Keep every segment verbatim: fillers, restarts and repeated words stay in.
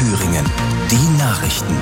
Thüringen. Die Nachrichten.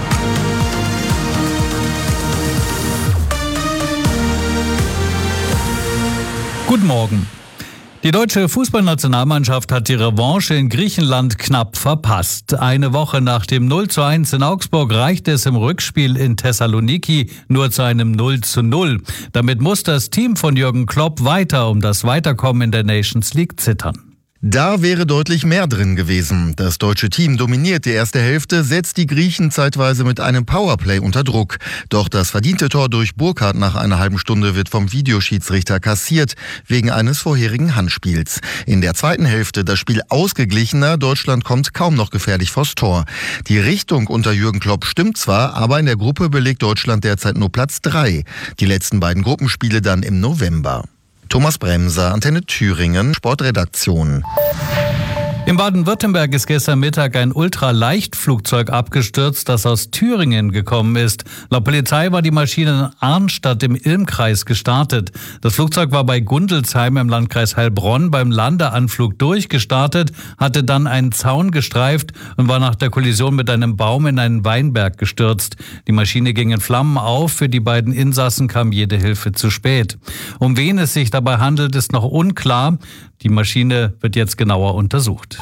Guten Morgen. Die deutsche Fußballnationalmannschaft hat die Revanche in Griechenland knapp verpasst. Eine Woche nach dem null zu eins in Augsburg reichte es im Rückspiel in Thessaloniki nur zu einem null zu null. Damit muss das Team von Jürgen Klopp weiter um das Weiterkommen in der Nations League zittern. Da wäre deutlich mehr drin gewesen. Das deutsche Team dominiert die erste Hälfte, setzt die Griechen zeitweise mit einem Powerplay unter Druck. Doch das verdiente Tor durch Burkhardt nach einer halben Stunde wird vom Videoschiedsrichter kassiert, wegen eines vorherigen Handspiels. In der zweiten Hälfte das Spiel ausgeglichener, Deutschland kommt kaum noch gefährlich vors Tor. Die Richtung unter Jürgen Klopp stimmt zwar, aber in der Gruppe belegt Deutschland derzeit nur Platz drei. Die letzten beiden Gruppenspiele dann im November. Thomas Bremser, Antenne Thüringen, Sportredaktion. In Baden-Württemberg ist gestern Mittag ein Ultraleichtflugzeug abgestürzt, das aus Thüringen gekommen ist. Laut Polizei war die Maschine in Arnstadt im Ilm-Kreis gestartet. Das Flugzeug war bei Gundelsheim im Landkreis Heilbronn beim Landeanflug durchgestartet, hatte dann einen Zaun gestreift und war nach der Kollision mit einem Baum in einen Weinberg gestürzt. Die Maschine ging in Flammen auf, für die beiden Insassen kam jede Hilfe zu spät. Um wen es sich dabei handelt, ist noch unklar. Die Maschine wird jetzt genauer untersucht.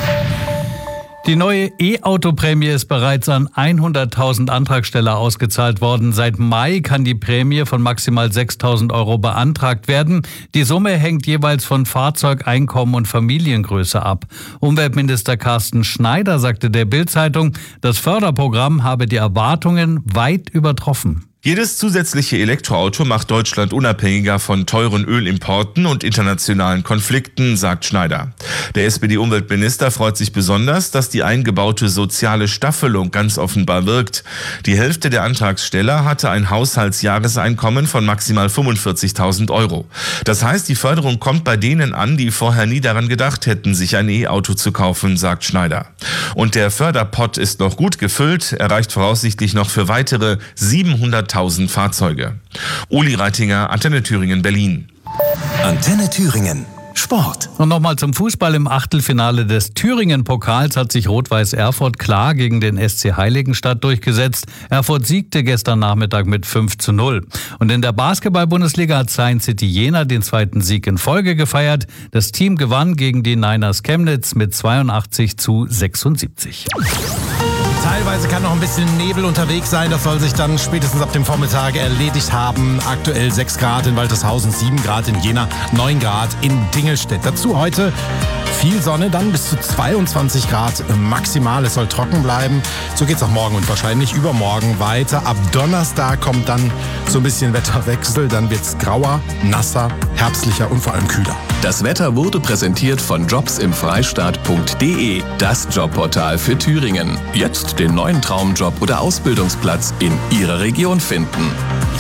Die neue E-Auto-Prämie ist bereits an hunderttausend Antragsteller ausgezahlt worden. Seit Mai kann die Prämie von maximal sechstausend Euro beantragt werden. Die Summe hängt jeweils von Fahrzeug, Einkommen und Familiengröße ab. Umweltminister Carsten Schneider sagte der Bild-Zeitung, das Förderprogramm habe die Erwartungen weit übertroffen. Jedes zusätzliche Elektroauto macht Deutschland unabhängiger von teuren Ölimporten und internationalen Konflikten, sagt Schneider. Der S P D-Umweltminister freut sich besonders, dass die eingebaute soziale Staffelung ganz offenbar wirkt. Die Hälfte der Antragsteller hatte ein Haushaltsjahreseinkommen von maximal fünfundvierzigtausend Euro. Das heißt, die Förderung kommt bei denen an, die vorher nie daran gedacht hätten, sich ein E-Auto zu kaufen, sagt Schneider. Und der Förderpott ist noch gut gefüllt, er reicht voraussichtlich noch für weitere siebenhunderttausend Fahrzeuge. Uli Reitinger, Antenne Thüringen, Berlin. Antenne Thüringen. Sport. Und nochmal zum Fußball. Im Achtelfinale des Thüringen-Pokals hat sich Rot-Weiß Erfurt klar gegen den S C Heiligenstadt durchgesetzt. Erfurt siegte gestern Nachmittag mit fünf zu null. Und in der Basketball-Bundesliga hat Science City Jena den zweiten Sieg in Folge gefeiert. Das Team gewann gegen die Niners Chemnitz mit zweiundachtzig zu sechsundsiebzig. Teilweise kann noch ein bisschen Nebel unterwegs sein. Das soll sich dann spätestens ab dem Vormittag erledigt haben. Aktuell sechs Grad in Waltershausen, sieben Grad in Jena, neun Grad in Dingelstedt. Dazu heute viel Sonne, dann bis zu zweiundzwanzig Grad maximal. Es soll trocken bleiben. So geht's auch morgen und wahrscheinlich übermorgen weiter. Ab Donnerstag kommt dann so ein bisschen Wetterwechsel. Dann wird's grauer, nasser, herbstlicher und vor allem kühler. Das Wetter wurde präsentiert von jobs im freistaat punkt de, das Jobportal für Thüringen. Jetzt den neuen Traumjob oder Ausbildungsplatz in Ihrer Region finden.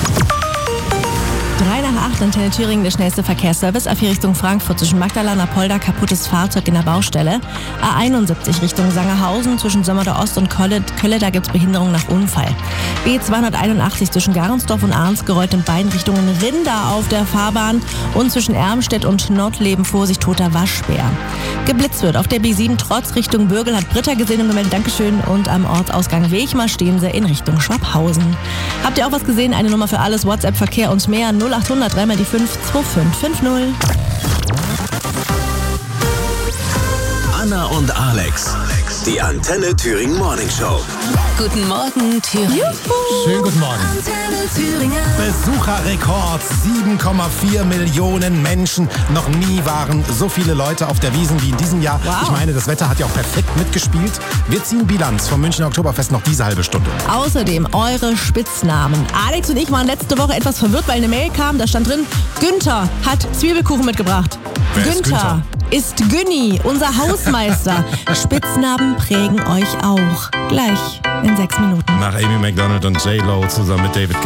drei nach acht, Antenne Thüringen, der schnellste Verkehrsservice. A vier Richtung Frankfurt zwischen Magdalena Polder, kaputtes Fahrzeug in der Baustelle. A einundsiebzig Richtung Sangerhausen zwischen Sömmerder Ost und Kölle, Kölle da gibt's Behinderung nach Unfall. B zweihunderteinundachtzig zwischen Garensdorf und Arnsgereuth in beiden Richtungen Rinder auf der Fahrbahn und zwischen Ermstedt und Nordleben Vorsicht toter Waschbär. Geblitzt wird auf der B sieben trotz Richtung Bürgel, hat Britta gesehen und gemeldet, Dankeschön. Und am Ortsausgang Wechmar stehen sie in Richtung Schwabhausen. Habt ihr auch was gesehen? Eine Nummer für alles, WhatsApp, Verkehr und mehr, null achthundert, dreimal die fünf, zwei fünf fünf null. Anna und Alex, die Antenne Thüringen Morning Show. Guten Morgen, Thüringen. Juhu. Schönen guten Morgen. Antenne Thüringen. Besucherrekord, sieben Komma vier Millionen Menschen. Noch nie waren so viele Leute auf der Wiesn wie in diesem Jahr. Wow. Ich meine, das Wetter hat ja auch perfekt mitgespielt. Wir ziehen Bilanz vom Münchner Oktoberfest noch diese halbe Stunde. Außerdem eure Spitznamen. Alex und ich waren letzte Woche etwas verwirrt, weil eine Mail kam, da stand drin, Günther hat Zwiebelkuchen mitgebracht. Wer ist Günther ist Günni, unser Hausmeister. Spitznamen prägen euch auch. Gleich in sechs Minuten. Nach Amy Macdonald und J-Lo zusammen mit David Guetta.